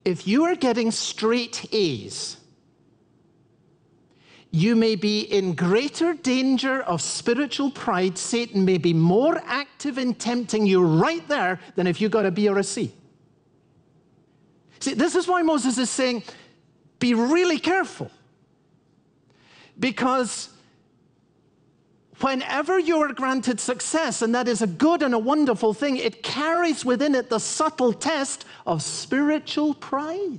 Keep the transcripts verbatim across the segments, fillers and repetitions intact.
If you are getting straight A's, you may be in greater danger of spiritual pride. Satan may be more active in tempting you right there than if you got a B or a C. See, this is why Moses is saying, be really careful. Because whenever you are granted success, and that is a good and a wonderful thing, it carries within it the subtle test of spiritual pride.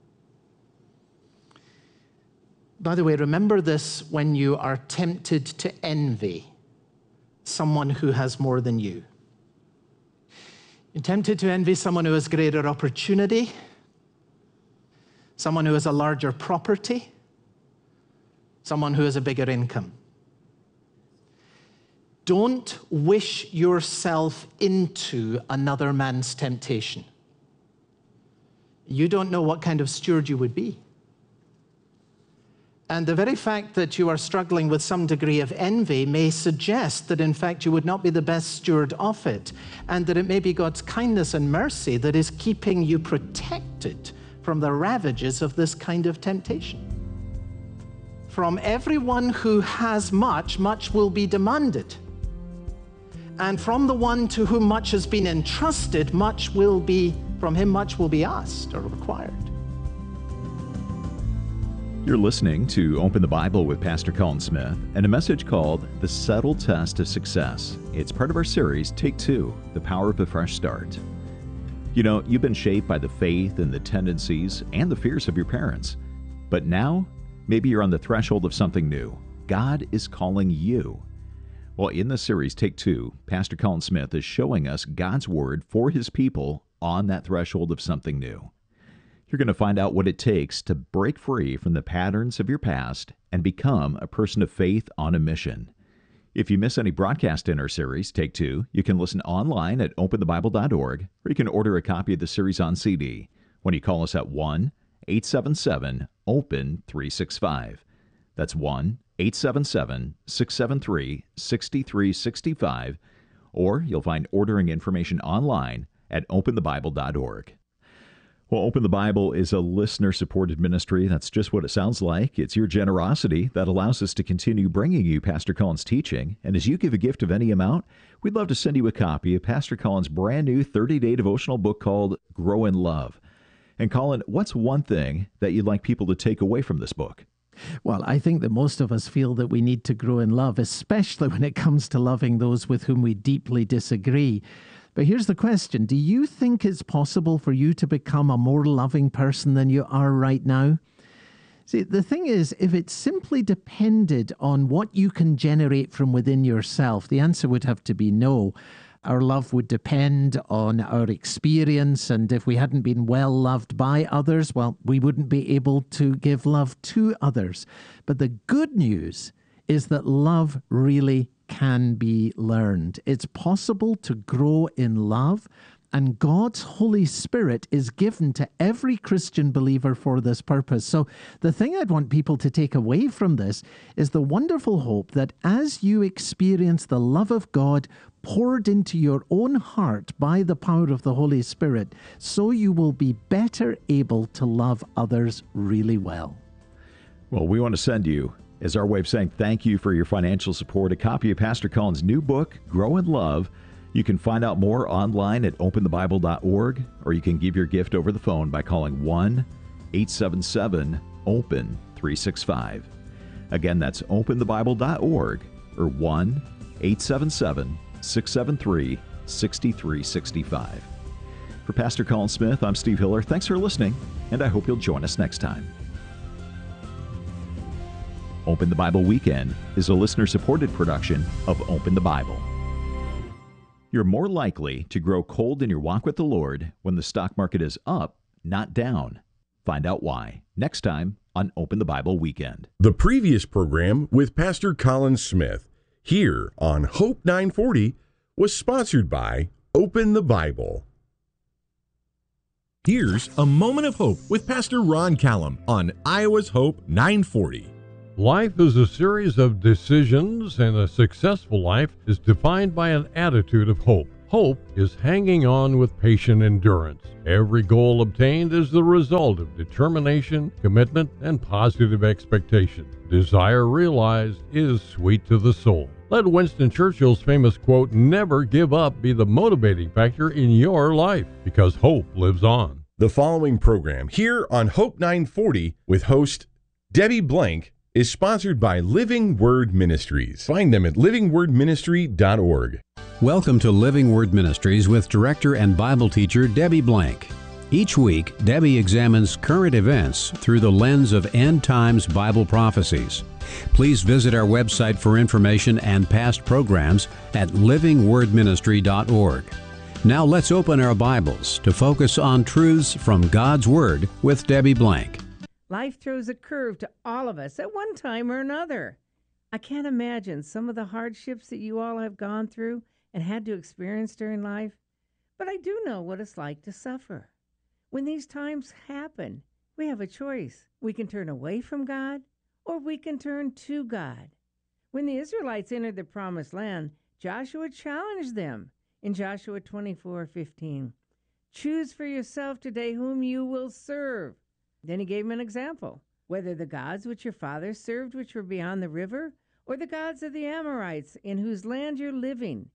By the way, remember this when you are tempted to envy someone who has more than you. You're tempted to envy someone who has greater opportunity, someone who has a larger property, someone who has a bigger income. Don't wish yourself into another man's temptation. You don't know what kind of steward you would be. And the very fact that you are struggling with some degree of envy may suggest that, in fact, you would not be the best steward of it, and that it may be God's kindness and mercy that is keeping you protected from the ravages of this kind of temptation. From everyone who has much, much will be demanded. And from the one to whom much has been entrusted, much will be, from him much will be asked or required. You're listening to Open the Bible with Pastor Colin Smith and a message called The Subtle Test of Success. It's part of our series, Take Two, The Power of a Fresh Start. You know, you've been shaped by the faith and the tendencies and the fears of your parents. But now, maybe you're on the threshold of something new. God is calling you. Well, in this series, Take Two, Pastor Colin Smith is showing us God's Word for His people on that threshold of something new. You're going to find out what it takes to break free from the patterns of your past and become a person of faith on a mission. If you miss any broadcast in our series, Take Two, you can listen online at open the bible dot org, or you can order a copy of the series on C D when you call us at one eight seven seven open three six five. That's one eight seven seven six seven three six three six five, or you'll find ordering information online at open the bible dot org. Well, Open the Bible is a listener-supported ministry. That's just what it sounds like. It's your generosity that allows us to continue bringing you Pastor Colin's teaching. And as you give a gift of any amount, we'd love to send you a copy of Pastor Colin's brand new thirty-day devotional book called Grow in Love. And Colin, what's one thing that you'd like people to take away from this book? Well, I think that most of us feel that we need to grow in love, especially when it comes to loving those with whom we deeply disagree. But here's the question. Do you think it's possible for you to become a more loving person than you are right now? See, the thing is, if it simply depended on what you can generate from within yourself, the answer would have to be no. Our love would depend on our experience, and if we hadn't been well loved by others, well, we wouldn't be able to give love to others. But the good news is that love really can be learned. It's possible to grow in love, and God's Holy Spirit is given to every Christian believer for this purpose. So the thing I'd want people to take away from this is the wonderful hope that as you experience the love of God poured into your own heart by the power of the Holy Spirit, so you will be better able to love others really well. Well, we want to send you, as our way of saying thank you for your financial support, a copy of Pastor Colin's new book, Grow in Love. You can find out more online at open the bible dot org, or you can give your gift over the phone by calling one eight seven seven open three six five. Again, that's open the bible dot org or one eight seven seven six seven three six three six five. For Pastor Colin Smith, I'm Steve Hiller. Thanks for listening, and I hope you'll join us next time. Open the Bible Weekend is a listener-supported production of Open the Bible. You're more likely to grow cold in your walk with the Lord when the stock market is up, not down. Find out why next time on Open the Bible Weekend. The previous program with Pastor Colin Smith here on Hope nine forty was sponsored by Open the Bible. Here's a moment of hope with Pastor Ron Callum on Iowa's Hope nine forty. Life is a series of decisions, and a successful life is defined by an attitude of hope. Hope is hanging on with patient endurance. Every goal obtained is the result of determination, commitment, and positive expectation. Desire realized is sweet to the soul. Let Winston Churchill's famous quote, "Never give up," be the motivating factor in your life, because hope lives on. The following program here on Hope nine forty with host Debbie Blank is sponsored by Living Word Ministries. Find them at living word ministry dot org. Welcome to Living Word Ministries with director and Bible teacher Debbie Blank. Each week, Debbie examines current events through the lens of end times Bible prophecies. Please visit our website for information and past programs at living word ministry dot org. Now let's open our Bibles to focus on truths from God's Word with Debbie Blank. Life throws a curve to all of us at one time or another. I can't imagine some of the hardships that you all have gone through and had to experience during life, but I do know what it's like to suffer. When these times happen, we have a choice. We can turn away from God, or we can turn to God. When the Israelites entered the Promised Land, Joshua challenged them in Joshua twenty-four fifteen. Choose for yourself today whom you will serve. Then he gave him an example, whether the gods which your fathers served, which were beyond the river, or the gods of the Amorites, in whose land you're living.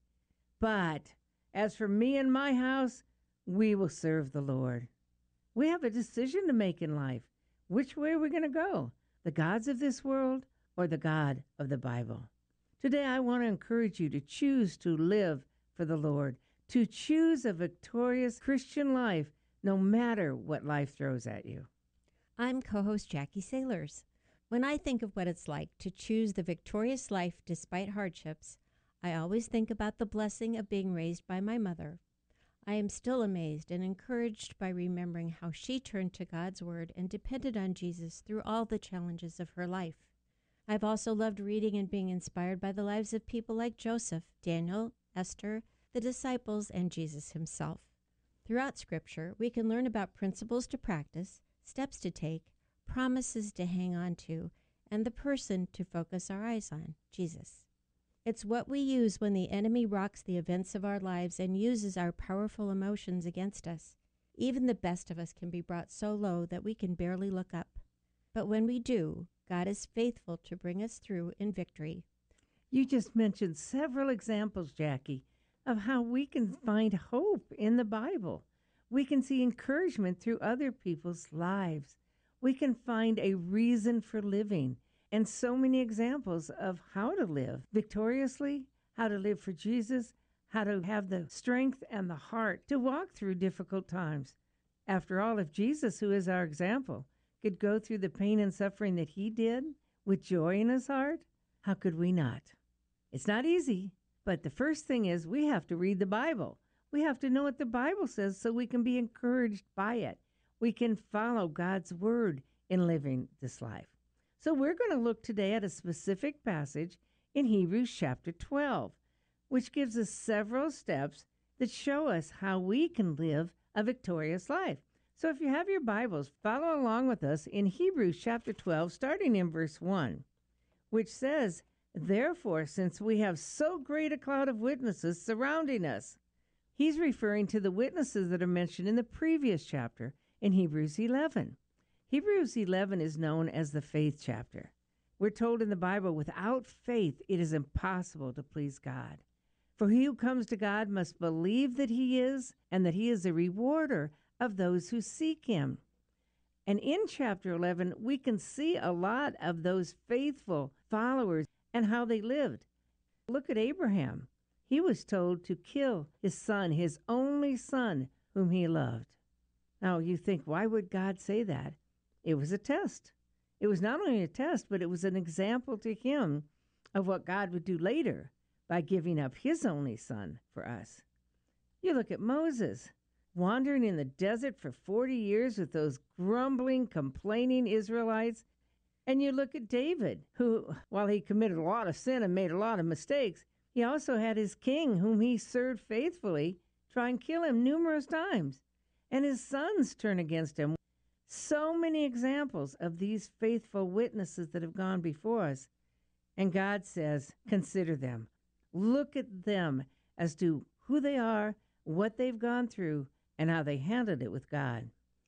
But as for me and my house, we will serve the Lord. We have a decision to make in life. Which way are we going to go? The gods of this world or the God of the Bible? Today I want to encourage you to choose to live for the Lord, to choose a victorious Christian life no matter what life throws at you. I'm co-host Jackie Sailors. When I think of what it's like to choose the victorious life despite hardships, I always think about the blessing of being raised by my mother. I am still amazed and encouraged by remembering how she turned to God's Word and depended on Jesus through all the challenges of her life. I've also loved reading and being inspired by the lives of people like Joseph, Daniel, Esther, the disciples, and Jesus himself. Throughout Scripture, we can learn about principles to practice, steps to take, promises to hang on to, and the person to focus our eyes on, Jesus. It's what we use when the enemy rocks the events of our lives and uses our powerful emotions against us. Even the best of us can be brought so low that we can barely look up. But when we do, God is faithful to bring us through in victory. You just mentioned several examples, Jackie, of how we can find hope in the Bible. We can see encouragement through other people's lives. We can find a reason for living, and so many examples of how to live victoriously, how to live for Jesus, how to have the strength and the heart to walk through difficult times. After all, if Jesus, who is our example, could go through the pain and suffering that he did with joy in his heart, how could we not? It's not easy, but the first thing is we have to read the Bible. We have to know what the Bible says so we can be encouraged by it. We can follow God's Word in living this life. So we're going to look today at a specific passage in Hebrews chapter twelve, which gives us several steps that show us how we can live a victorious life. So if you have your Bibles, follow along with us in Hebrews chapter twelve, starting in verse one, which says, "Therefore, since we have so great a cloud of witnesses surrounding us," he's referring to the witnesses that are mentioned in the previous chapter in Hebrews eleven. Hebrews eleven is known as the faith chapter. We're told in the Bible, without faith, it is impossible to please God. For he who comes to God must believe that he is, and that he is a rewarder of those who seek him. And in chapter eleven, we can see a lot of those faithful followers and how they lived. Look at Abraham. He was told to kill his son, his only son, whom he loved. Now, you think, why would God say that? It was a test. It was not only a test, but it was an example to him of what God would do later by giving up his only son for us. You look at Moses, wandering in the desert for forty years with those grumbling, complaining Israelites. And you look at David, who, while he committed a lot of sin and made a lot of mistakes, he also had his king, whom he served faithfully, try and kill him numerous times. And his sons turn against him. So many examples of these faithful witnesses that have gone before us. And God says, consider them. Look at them as to who they are, what they've gone through, and how they handled it with God.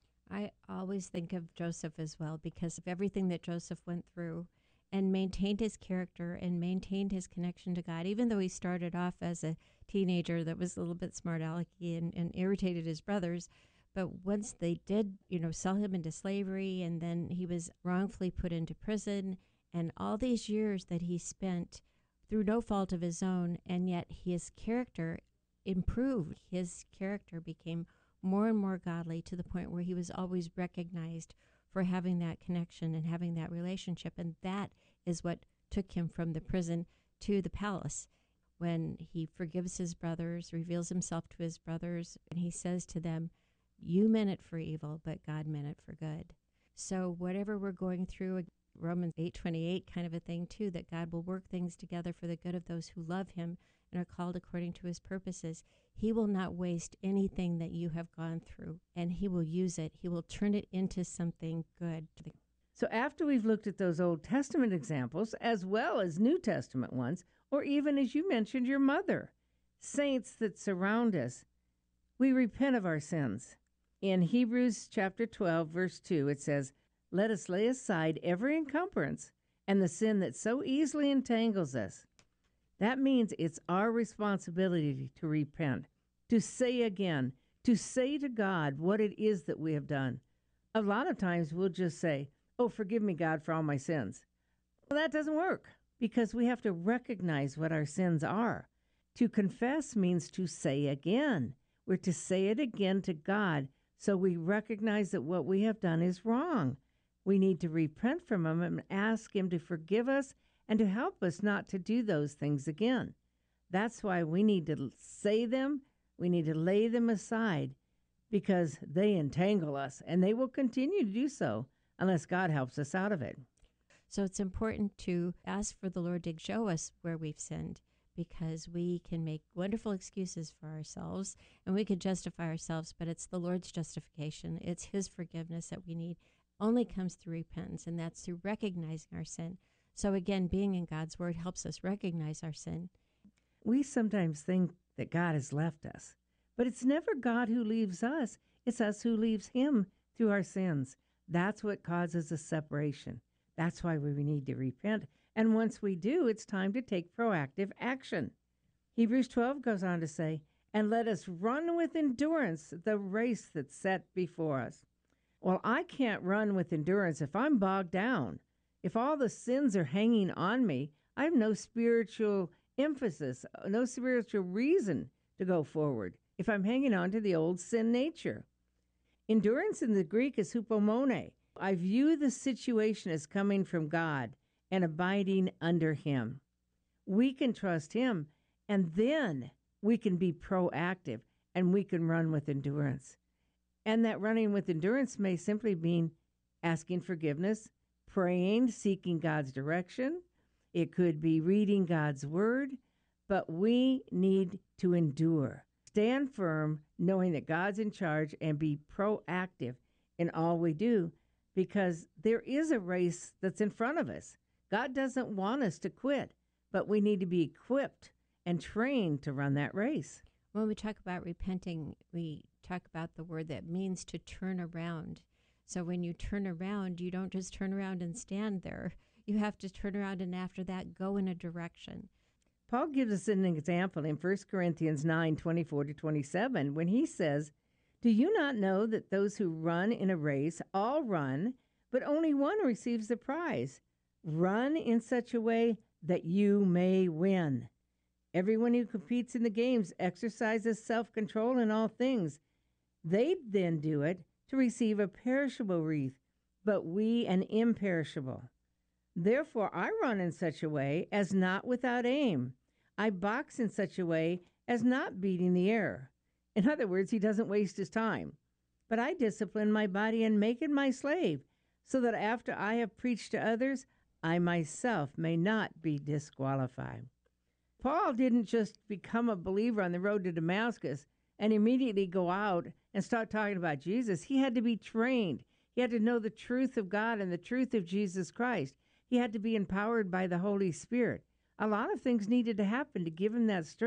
I always think of Joseph as well because of everything that Joseph went through and maintained his character and maintained his connection to God, even though he started off as a teenager that was a little bit smart alecky and, and irritated his brothers. But once they did, you know, sell him into slavery, and then he was wrongfully put into prison, and all these years that he spent through no fault of his own, and yet his character improved. His character became more and more godly to the point where he was always recognized for having that connection and having that relationship. And that is what took him from the prison to the palace. When he forgives his brothers, reveals himself to his brothers, and he says to them, you meant it for evil, but God meant it for good. So whatever we're going through, Romans eight twenty-eight kind of a thing too, that God will work things together for the good of those who love him and are called according to his purposes. He will not waste anything that you have gone through, and he will use it. He will turn it into something good. So after we've looked at those Old Testament examples, as well as New Testament ones, or even, as you mentioned, your mother, saints that surround us, we repent of our sins. In Hebrews chapter twelve, verse two, it says, let us lay aside every encumbrance and the sin that so easily entangles us. That means it's our responsibility to repent, to say again, to say to God what it is that we have done. A lot of times we'll just say, oh, forgive me, God, for all my sins. Well, that doesn't work because we have to recognize what our sins are. To confess means to say again. We're to say it again to God so we recognize that what we have done is wrong. We need to repent from him and ask him to forgive us and to help us not to do those things again. That's why we need to say them, we need to lay them aside, because they entangle us, and they will continue to do so unless God helps us out of it. So it's important to ask for the Lord to show us where we've sinned, because we can make wonderful excuses for ourselves, and we can justify ourselves, but it's the Lord's justification. It's his forgiveness that we need. Only comes through repentance, and that's through recognizing our sin. So again, being in God's word helps us recognize our sin. We sometimes think that God has left us, but it's never God who leaves us. It's us who leaves him through our sins. That's what causes a separation. That's why we need to repent. And once we do, it's time to take proactive action. Hebrews twelve goes on to say, and let us run with endurance the race that's set before us. Well, I can't run with endurance if I'm bogged down. If all the sins are hanging on me, I have no spiritual emphasis, no spiritual reason to go forward if I'm hanging on to the old sin nature. Endurance in the Greek is hupomone. I view the situation as coming from God and abiding under him. We can trust him, and then we can be proactive, and we can run with endurance. And that running with endurance may simply mean asking forgiveness, praying, seeking God's direction. It could be reading God's word, but we need to endure. Stand firm, knowing that God's in charge, and be proactive in all we do, because there is a race that's in front of us. God doesn't want us to quit, but we need to be equipped and trained to run that race. When we talk about repenting, we talk about the word that means to turn around. So when you turn around, you don't just turn around and stand there. You have to turn around and after that, go in a direction. Paul gives us an example in First Corinthians nine, twenty-four to twenty-seven, when he says, do you not know that those who run in a race all run, but only one receives the prize? Run in such a way that you may win. Everyone who competes in the games exercises self-control in all things. They then do it to receive a perishable wreath, but we an imperishable. Therefore I run in such a way as not without aim. I box in such a way as not beating the air. In other words, he doesn't waste his time. But I discipline my body and make it my slave, so that after I have preached to others, I myself may not be disqualified. Paul didn't just become a believer on the road to Damascus and immediately go out and start talking about Jesus. He had to be trained. He had to know the truth of God and the truth of Jesus Christ. He had to be empowered by the Holy Spirit. A lot of things needed to happen to give him that strength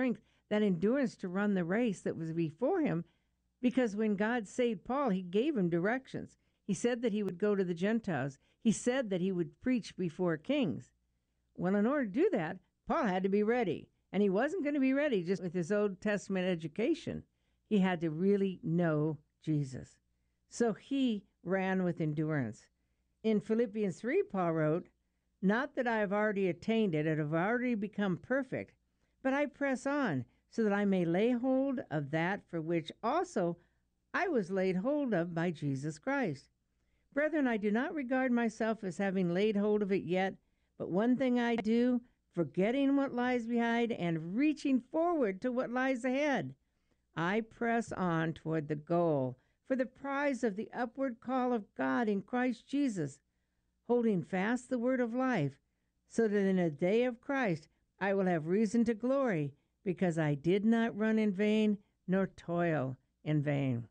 that endurance to run the race that was before him, because when God saved Paul, he gave him directions. He said that he would go to the Gentiles. He said that he would preach before kings. Well, in order to do that, Paul had to be ready. And he wasn't going to be ready just with his Old Testament education. He had to really know Jesus. So he ran with endurance. In Philippians three, Paul wrote, "Not that I have already attained it and have already become perfect, but I press on so that I may lay hold of that for which also I was laid hold of by Jesus Christ. Brethren, I do not regard myself as having laid hold of it yet, but one thing I do, forgetting what lies behind and reaching forward to what lies ahead, I press on toward the goal for the prize of the upward call of God in Christ Jesus, holding fast the word of life, so that in the day of Christ I will have reason to glory, because I did not run in vain nor toil in vain."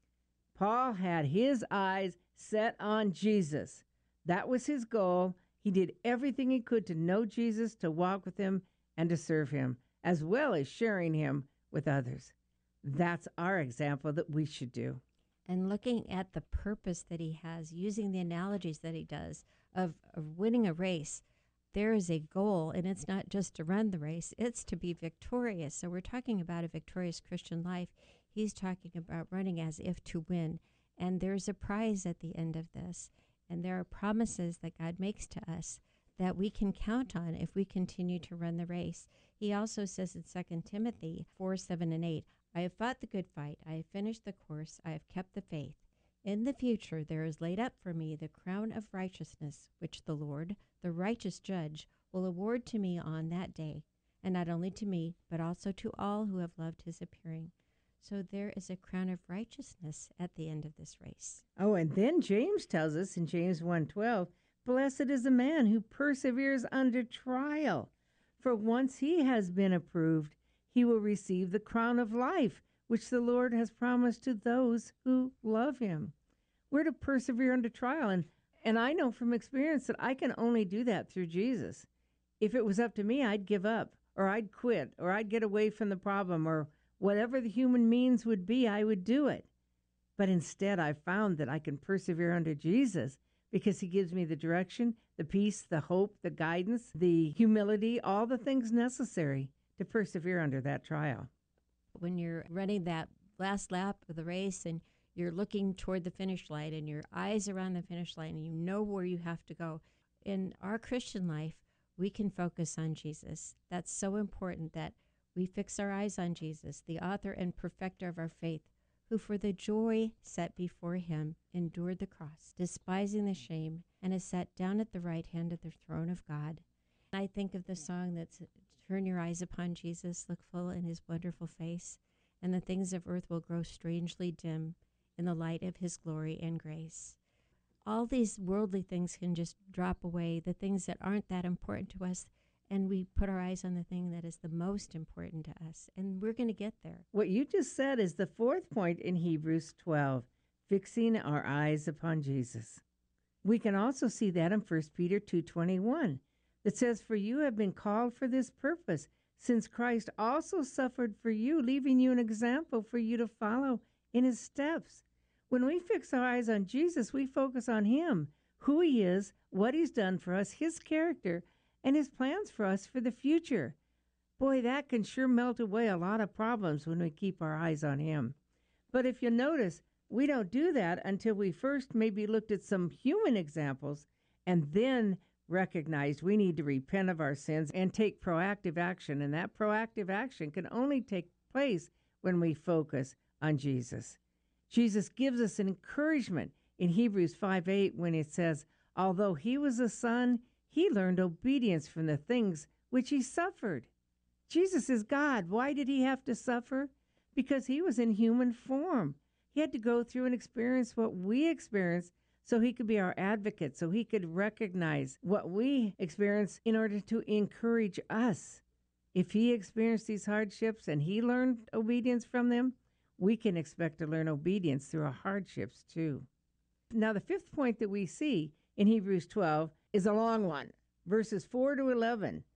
Paul had his eyes set on Jesus. That was his goal. He did everything he could to know Jesus, to walk with him, and to serve him, as well as sharing him with others. That's our example that we should do. And looking at the purpose that he has, using the analogies that he does of, of winning a race, there is a goal, and it's not just to run the race, it's to be victorious. So we're talking about a victorious Christian life. He's talking about running as if to win. And there's a prize at the end of this. And there are promises that God makes to us that we can count on if we continue to run the race. He also says in Second Timothy four, seven, and eight, "I have fought the good fight. I have finished the course. I have kept the faith. In the future there is laid up for me the crown of righteousness, which the Lord, the righteous judge, will award to me on that day, and not only to me, but also to all who have loved his appearing." So there is a crown of righteousness at the end of this race. Oh, and then James tells us in James one twelve, "Blessed is the man who perseveres under trial, for once he has been approved, he will receive the crown of life, which the Lord has promised to those who love him." We're to persevere under trial, and, and I know from experience that I can only do that through Jesus. If it was up to me, I'd give up, or I'd quit, or I'd get away from the problem, or whatever the human means would be, I would do it. But instead, I found that I can persevere under Jesus because he gives me the direction, the peace, the hope, the guidance, the humility, all the things necessary to persevere under that trial. When you're running that last lap of the race and you're looking toward the finish line and your eyes are on the finish line and you know where you have to go, in our Christian life, we can focus on Jesus. That's so important that we fix our eyes on Jesus, the author and perfecter of our faith, who for the joy set before him endured the cross, despising the shame, and is sat down at the right hand of the throne of God. I think of the song that's, "Turn your eyes upon Jesus, look full in his wonderful face, and the things of earth will grow strangely dim in the light of his glory and grace." All these worldly things can just drop away, the things that aren't that important to us, and we put our eyes on the thing that is the most important to us, and we're going to get there. What you just said is the fourth point in Hebrews twelve, fixing our eyes upon Jesus. We can also see that in First Peter two twenty-one, that says, "For you have been called for this purpose, since Christ also suffered for you, leaving you an example for you to follow in his steps." When we fix our eyes on Jesus, we focus on him, who he is, what he's done for us, his character, and his plans for us for the future. Boy, that can sure melt away a lot of problems when we keep our eyes on him. But if you notice, we don't do that until we first maybe looked at some human examples and then recognized we need to repent of our sins and take proactive action. And that proactive action can only take place when we focus on Jesus. Jesus gives us an encouragement in Hebrews five eight when it says, "Although he was a son, he learned obedience from the things which he suffered." Jesus is God. Why did he have to suffer? Because he was in human form. He had to go through and experience what we experience so he could be our advocate, so he could recognize what we experience in order to encourage us. If he experienced these hardships and he learned obedience from them, we can expect to learn obedience through our hardships too. Now, the fifth point that we see in Hebrews twelve is a long one, verses four to eleven.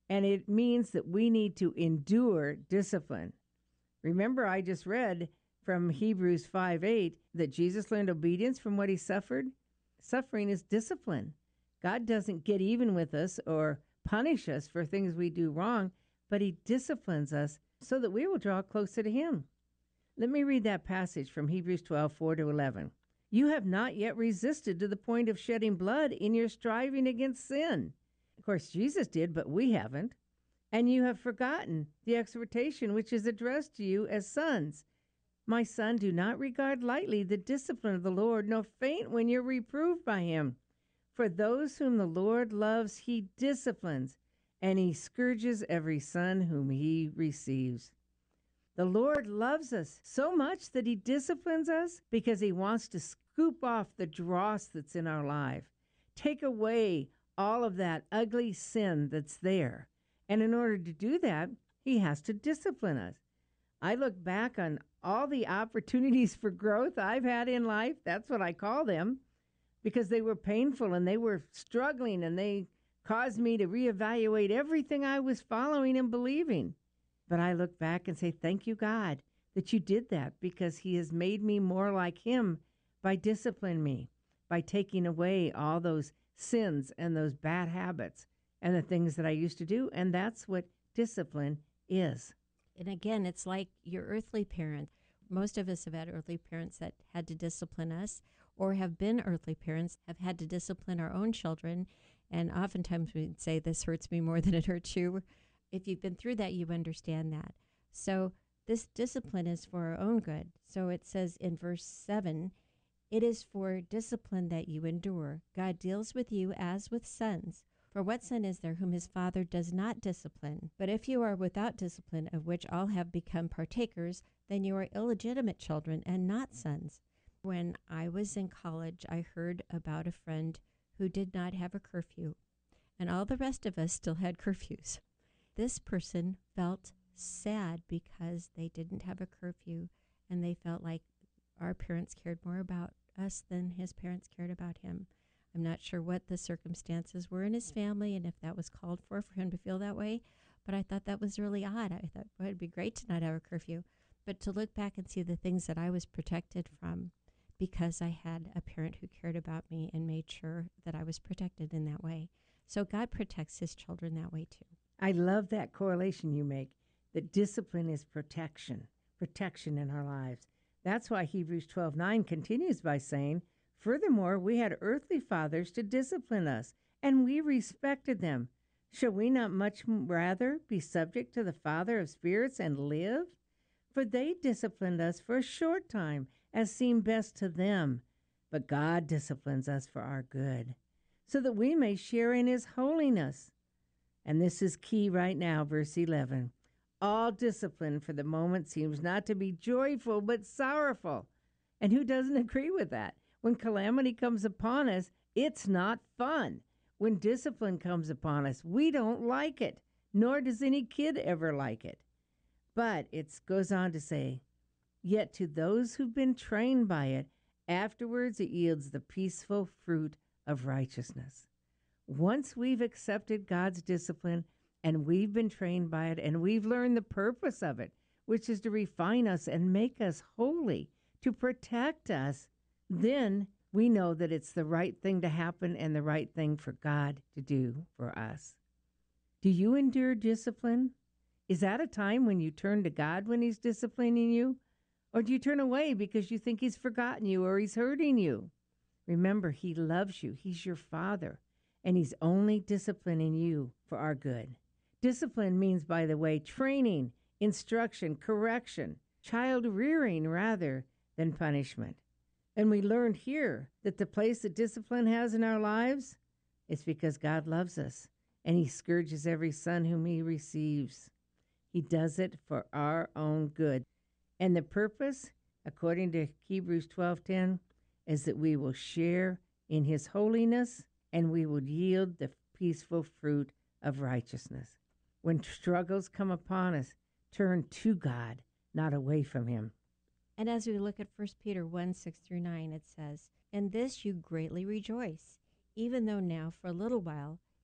And it means that we need to endure discipline. Remember, I just read from Hebrews five eight that Jesus learned obedience from what he suffered. Suffering is discipline. God doesn't get even with us or punish us for things we do wrong, but he disciplines us so that we will draw closer to him. Let me read that passage from Hebrews twelve four to eleven. You have not yet resisted to the point of shedding blood in your striving against sin. Of course, Jesus did, but we haven't. And you have forgotten the exhortation which is addressed to you as sons. My son, do not regard lightly the discipline of the Lord, nor faint when you're reproved by him. For those whom the Lord loves, he disciplines, and he scourges every son whom he receives. The Lord loves us so much that he disciplines us because he wants to scoop off the dross that's in our life, take away all of that ugly sin that's there. And in order to do that, he has to discipline us. I look back on all the opportunities for growth I've had in life. That's what I call them, because they were painful and they were struggling and they caused me to reevaluate everything I was following and believing. But I look back and say, thank you, God, that you did that, because he has made me more like him by disciplining me, by taking away all those sins and those bad habits and the things that I used to do. And that's what discipline is. And again, it's like your earthly parent. Most of us have had earthly parents that had to discipline us, or have been earthly parents, have had to discipline our own children. And oftentimes we'd say, this hurts me more than it hurts you. If you've been through that, you understand that. So this discipline is for our own good. So it says in verse seven, it is for discipline that you endure. God deals with you as with sons. For what son is there whom his father does not discipline? But if you are without discipline, of which all have become partakers, then you are illegitimate children and not sons. When I was in college, I heard about a friend who did not have a curfew, and all the rest of us still had curfews. This person felt sad because they didn't have a curfew, and they felt like our parents cared more about us than his parents cared about him. I'm not sure what the circumstances were in his family and if that was called for for him to feel that way, but I thought that was really odd. I thought, well, it'd be great to not have a curfew, but to look back and see the things that I was protected from because I had a parent who cared about me and made sure that I was protected in that way. So God protects his children that way too. I love that correlation you make, that discipline is protection, protection in our lives. That's why Hebrews twelve nine continues by saying, furthermore, we had earthly fathers to discipline us, and we respected them. Shall we not much rather be subject to the Father of spirits and live? For they disciplined us for a short time, as seemed best to them. But God disciplines us for our good, so that we may share in his holiness. And this is key right now, verse eleven. All discipline for the moment seems not to be joyful, but sorrowful. And who doesn't agree with that? When calamity comes upon us, it's not fun. When discipline comes upon us, we don't like it, nor does any kid ever like it. But it goes on to say, yet to those who've been trained by it, afterwards it yields the peaceful fruit of righteousness. Once we've accepted God's discipline and we've been trained by it and we've learned the purpose of it, which is to refine us and make us holy, to protect us, then we know that it's the right thing to happen and the right thing for God to do for us. Do you endure discipline? Is that a time when you turn to God when he's disciplining you? Or do you turn away because you think he's forgotten you or he's hurting you? Remember, he loves you. He's your Father, and he's only disciplining you for our good. Discipline means, by the way, training, instruction, correction, child rearing rather than punishment. And we learned here that the place that discipline has in our lives is because God loves us, and he scourges every son whom he receives. He does it for our own good. And the purpose, according to Hebrews twelve ten, is that we will share in his holiness and we will yield the peaceful fruit of righteousness. When struggles come upon us, turn to God, not away from him. And as we look at First Peter one, six through nine, it says, in this you greatly rejoice, even though now for a little while,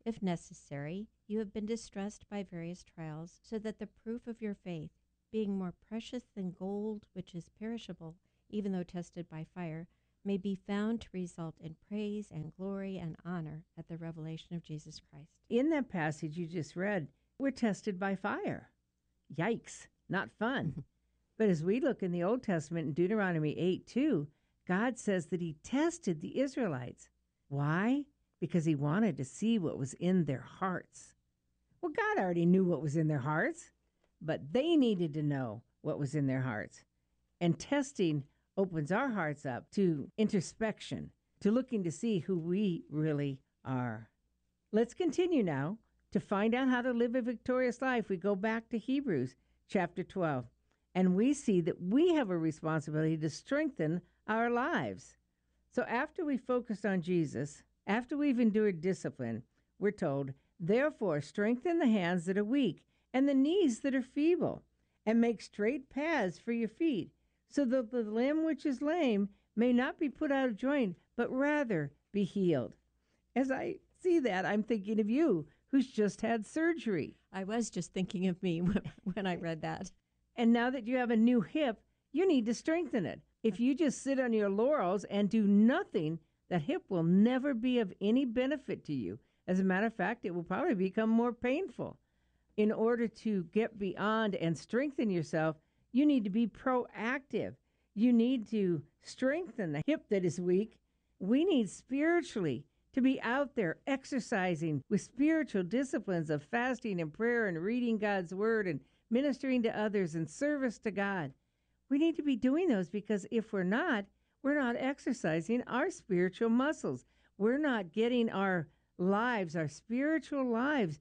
If necessary, you have been distressed by various trials, so that the proof of your faith, being more precious than gold which is perishable, even though tested by fire, may be found to result in praise and glory and honor at the revelation of Jesus Christ. In that passage you just read, we're tested by fire. Yikes, not fun. But as we look in the Old Testament in Deuteronomy eight two, God says that he tested the Israelites. Why? Because he wanted to see what was in their hearts. Well, God already knew what was in their hearts, but they needed to know what was in their hearts. And testing opens our hearts up to introspection, to looking to see who we really are. Let's continue now. To find out how to live a victorious life, we go back to Hebrews chapter twelve, and we see that we have a responsibility to strengthen our lives. So after we focused on Jesus, after we've endured discipline, we're told, therefore strengthen the hands that are weak and the knees that are feeble, and make straight paths for your feet, so that the limb which is lame may not be put out of joint, but rather be healed. As I see that, I'm thinking of you, who's just had surgery. I was just thinking of me when I read that. And now that you have a new hip, you need to strengthen it. If you just sit on your laurels and do nothing, that hip will never be of any benefit to you. As a matter of fact, it will probably become more painful. In order to get beyond and strengthen yourself, you need to be proactive. You need to strengthen the hip that is weak. We need spiritually to be out there exercising with spiritual disciplines of fasting and prayer and reading God's word and ministering to others and service to God. We need to be doing those, because if we're not, we're not exercising our spiritual muscles. We're not getting our lives, our spiritual lives,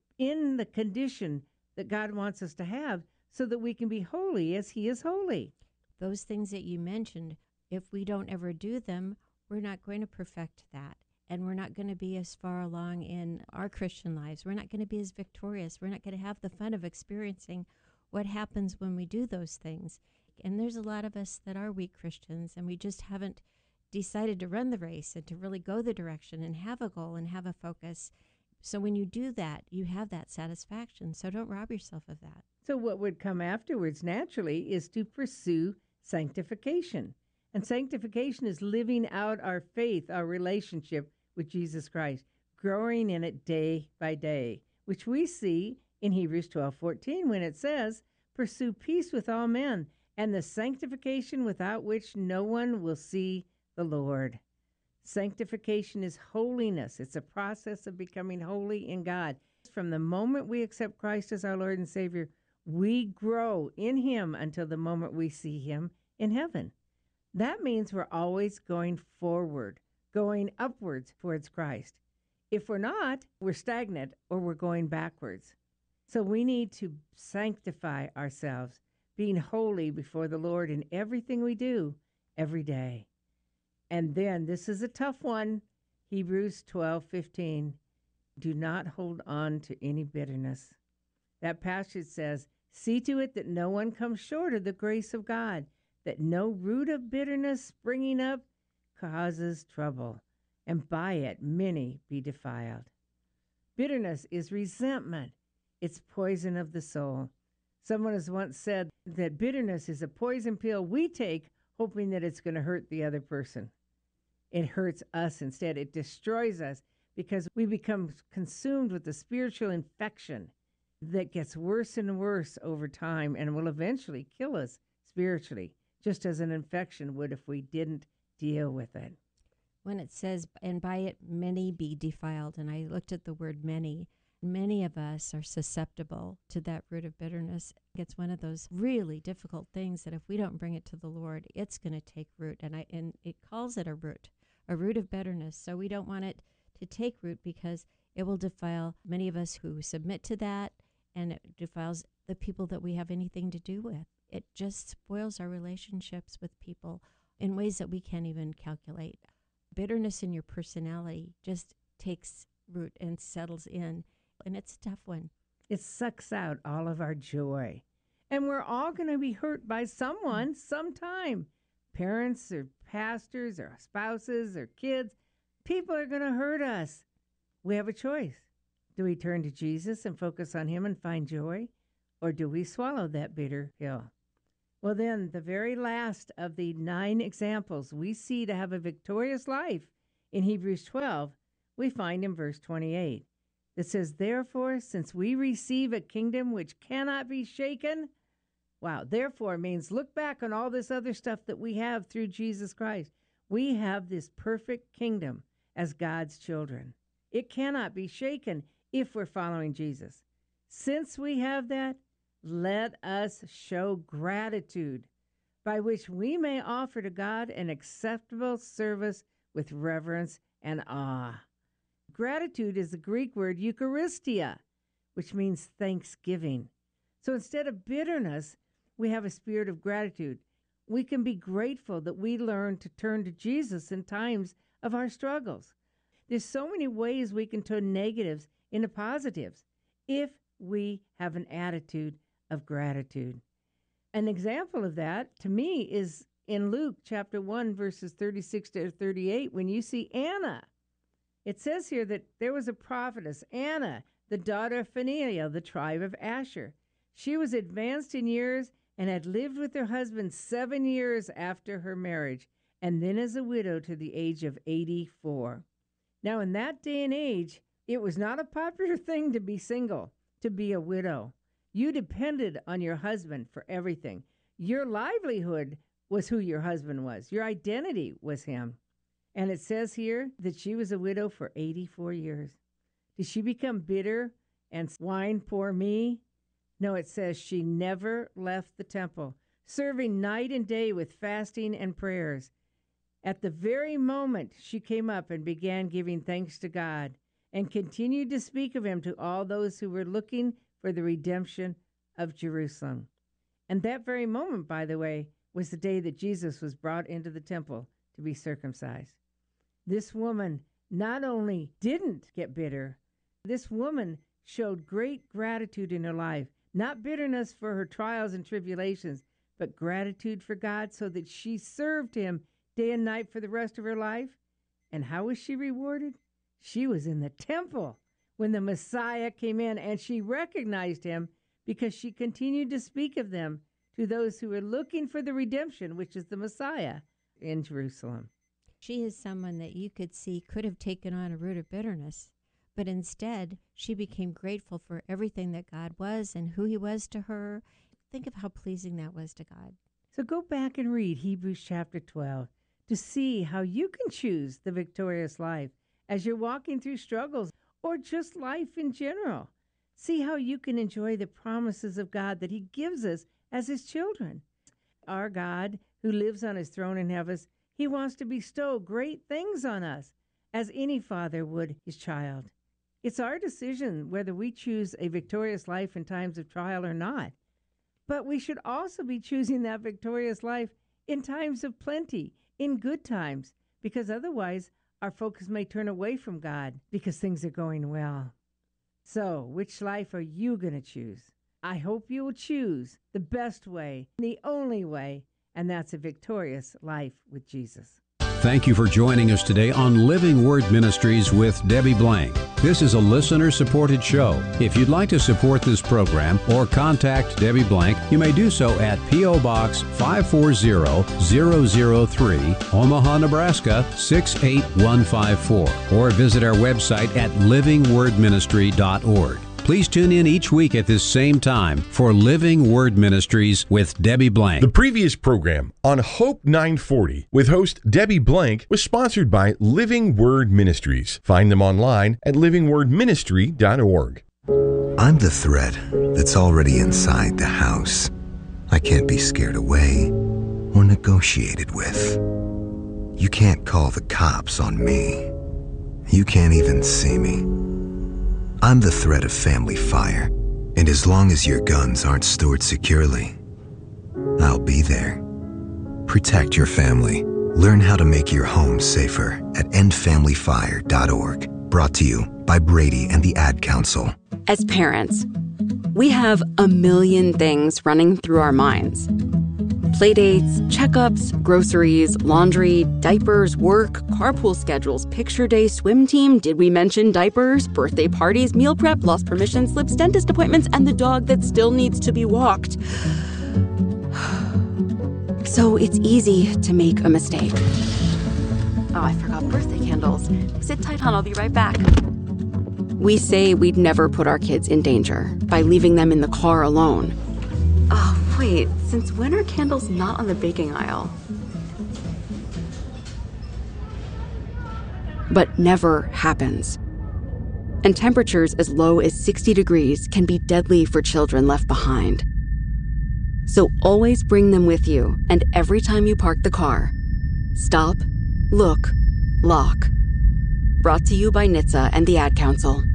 in the condition that God wants us to have so that we can be holy as he is holy. Those things that you mentioned, if we don't ever do them, we're not going to perfect that. And we're not going to be as far along in our Christian lives. We're not going to be as victorious. We're not going to have the fun of experiencing what happens when we do those things. And there's a lot of us that are weak Christians, and we just haven't decided to run the race and to really go the direction and have a goal and have a focus. So when you do that, you have that satisfaction. So don't rob yourself of that. So what would come afterwards naturally is to pursue sanctification. And sanctification is living out our faith, our relationship with Jesus Christ, growing in it day by day, which we see in Hebrews twelve fourteen when it says, pursue peace with all men, and the sanctification without which no one will see the Lord. Sanctification is holiness. It's a process of becoming holy in God. From the moment we accept Christ as our Lord and Savior, we grow in him until the moment we see him in heaven. That means we're always going forward, going upwards towards Christ. If we're not, we're stagnant or we're going backwards. So we need to sanctify ourselves, being holy before the Lord in everything we do every day. And then, this is a tough one, Hebrews twelve fifteen. Do not hold on to any bitterness. That passage says, see to it that no one comes short of the grace of God, that no root of bitterness springing up causes trouble, and by it many be defiled. Bitterness is resentment. It's poison of the soul. Someone has once said that bitterness is a poison pill we take hoping that it's going to hurt the other person. It hurts us instead. It destroys us because we become consumed with the spiritual infection that gets worse and worse over time and will eventually kill us spiritually, just as an infection would if we didn't deal with it. When it says, and by it many be defiled, and I looked at the word many, many of us are susceptible to that root of bitterness. It's one of those really difficult things that if we don't bring it to the Lord, it's going to take root. And I and it calls it a root, a root of bitterness. So we don't want it to take root because it will defile many of us who submit to that, and it defiles the people that we have anything to do with. It just spoils our relationships with people in ways that we can't even calculate. Bitterness in your personality just takes root and settles in, and it's a tough one. It sucks out all of our joy. And we're all going to be hurt by someone sometime. Parents or pastors or spouses or kids. People are going to hurt us. We have a choice. Do we turn to Jesus and focus on him and find joy? Or do we swallow that bitter pill? Well, then, the very last of the nine examples we see to have a victorious life in Hebrews twelve, we find in verse twenty-eight. It says, therefore, since we receive a kingdom which cannot be shaken, wow, therefore means look back on all this other stuff that we have through Jesus Christ. We have this perfect kingdom as God's children. It cannot be shaken if we're following Jesus. Since we have that, let us show gratitude, by which we may offer to God an acceptable service with reverence and awe. Gratitude is the Greek word Eucharistia, which means thanksgiving. So instead of bitterness, we have a spirit of gratitude. We can be grateful that we learn to turn to Jesus in times of our struggles. There's so many ways we can turn negatives into positives if we have an attitude of gratitude. An example of that, to me, is in Luke chapter one, verses thirty-six to thirty-eight, when you see Anna. It says here that there was a prophetess, Anna, the daughter of Phanuel, the tribe of Asher. She was advanced in years and had lived with her husband seven years after her marriage, and then as a widow to the age of eighty-four. Now, in that day and age, it was not a popular thing to be single, to be a widow. You depended on your husband for everything. Your livelihood was who your husband was. Your identity was him. And it says here that she was a widow for eighty-four years. Did she become bitter and whine, poor me? No, it says she never left the temple, serving night and day with fasting and prayers. At the very moment she came up and began giving thanks to God and continued to speak of him to all those who were looking for the redemption of Jerusalem. And that very moment, by the way, was the day that Jesus was brought into the temple to be circumcised. This woman not only didn't get bitter, this woman showed great gratitude in her life, not bitterness for her trials and tribulations, but gratitude for God so that she served him day and night for the rest of her life. And how was she rewarded? She was in the temple when the Messiah came in, and she recognized him because she continued to speak of them to those who were looking for the redemption, which is the Messiah, in Jerusalem. She is someone that you could see could have taken on a root of bitterness, but instead she became grateful for everything that God was and who he was to her. Think of how pleasing that was to God. So go back and read Hebrews chapter twelve to see how you can choose the victorious life as you're walking through struggles or just life in general. See how you can enjoy the promises of God that he gives us as his children. Our God, who lives on his throne in heaven, he wants to bestow great things on us, as any father would his child. It's our decision whether we choose a victorious life in times of trial or not. But we should also be choosing that victorious life in times of plenty, in good times, because otherwise our focus may turn away from God because things are going well. So, which life are you going to choose? I hope you will choose the best way, the only way, and that's a victorious life with Jesus. Thank you for joining us today on Living Word Ministries with Debbie Blank. This is a listener-supported show. If you'd like to support this program or contact Debbie Blank, you may do so at P O. Box five four zero zero zero three, Omaha, Nebraska six eight one five four, or visit our website at living word ministry dot org. Please tune in each week at this same time for Living Word Ministries with Debbie Blank. The previous program on Hope nine forty with host Debbie Blank was sponsored by Living Word Ministries. Find them online at living word ministry dot org. I'm the thread that's already inside the house. I can't be scared away or negotiated with. You can't call the cops on me. You can't even see me. I'm the threat of family fire, and as long as your guns aren't stored securely, I'll be there. Protect your family. Learn how to make your home safer at end family fire dot org. Brought to you by Brady and the Ad Council. As parents, we have a million things running through our minds. Playdates, checkups, groceries, laundry, diapers, work, carpool schedules, picture day, swim team, did we mention diapers, birthday parties, meal prep, lost permission slips, dentist appointments, and the dog that still needs to be walked. So it's easy to make a mistake. Oh, I forgot birthday candles. Sit tight, hon, I'll be right back. We say we'd never put our kids in danger by leaving them in the car alone. Oh, wait, since when are candles not on the baking aisle? But never happens. And temperatures as low as sixty degrees can be deadly for children left behind. So always bring them with you, and every time you park the car, stop, look, lock. Brought to you by N H T S A and the Ad Council.